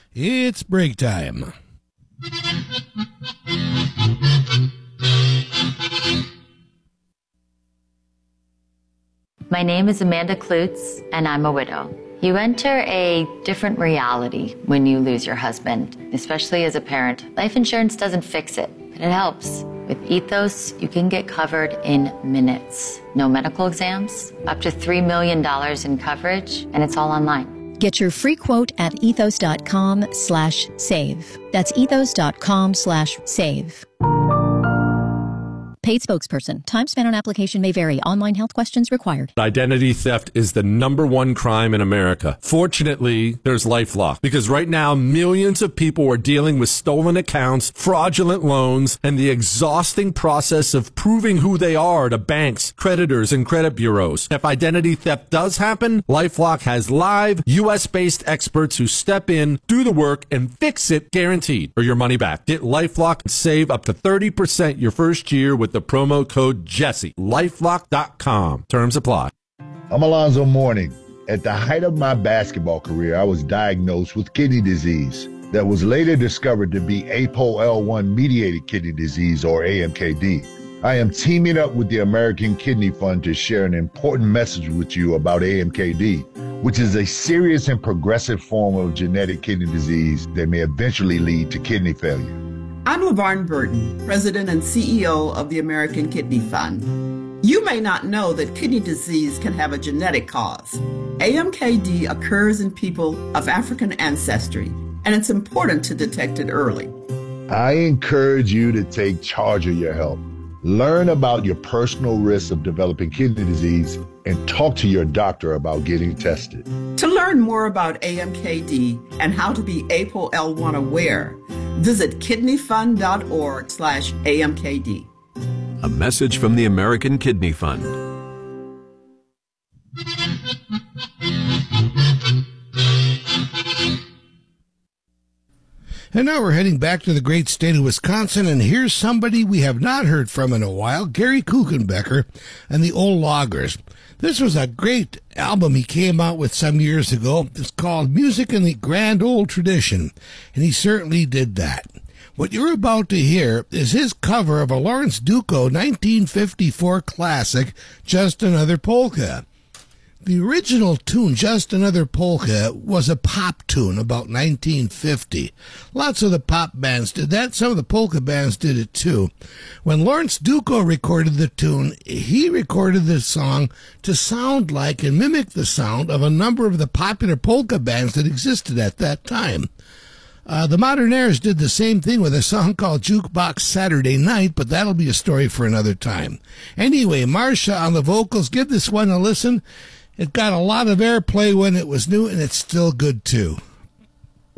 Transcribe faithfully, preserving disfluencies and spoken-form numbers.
It's break time. My name is Amanda Klutz, and I'm a widow. You enter a different reality when you lose your husband, especially as a parent. Life insurance doesn't fix it, but it helps. With Ethos, you can get covered in minutes. No medical exams, up to three million dollars in coverage, and it's all online. Get your free quote at ethos.com slash save. That's ethos.com slash save. Paid spokesperson. Time spent on application may vary. Online health questions required. Identity theft is the number one crime in America. Fortunately, there's LifeLock, because right now millions of people are dealing with stolen accounts, fraudulent loans, and the exhausting process of proving who they are to banks, creditors, and credit bureaus. If identity theft does happen, LifeLock has live U S-based experts who step in, do the work, and fix it guaranteed or your money back. Get LifeLock and save up to thirty percent your first year with the promo code Jesse. LifeLock dot com. Terms apply. I'm Alonzo Mourning. At the height of my basketball career, I was diagnosed with kidney disease that was later discovered to be A P O L one mediated kidney disease, or A M K D. I am teaming up with the American Kidney Fund to share an important message with you about A M K D, which is a serious and progressive form of genetic kidney disease that may eventually lead to kidney failure. I'm LaVarn Burton, President and C E O of the American Kidney Fund. You may not know that kidney disease can have a genetic cause. A M K D occurs in people of African ancestry, and it's important to detect it early. I encourage you to take charge of your health. Learn about your personal risks of developing kidney disease and talk to your doctor about getting tested. To learn more about A M K D and how to be A P O L one aware, visit kidneyfund.org slash AMKD. A message from the American Kidney Fund. And now we're heading back to the great state of Wisconsin, and here's somebody we have not heard from in a while, Gary Kuchenbecker and the Old Loggers. This was a great album he came out with some years ago. It's called Music in the Grand Old Tradition, and he certainly did that. What you're about to hear is his cover of a Lawrence Duco nineteen fifty-four classic, Just Another Polka. The original tune, Just Another Polka, was a pop tune about nineteen fifty. Lots of the pop bands did that. Some of the polka bands did it too. When Lawrence Duco recorded the tune, he recorded the song to sound like and mimic the sound of a number of the popular polka bands that existed at that time. Uh, the Modernaires did the same thing with a song called Jukebox Saturday Night, but that'll be a story for another time. Anyway, Marcia on the vocals. Give this one a listen. It got a lot of airplay when it was new, and it's still good, too.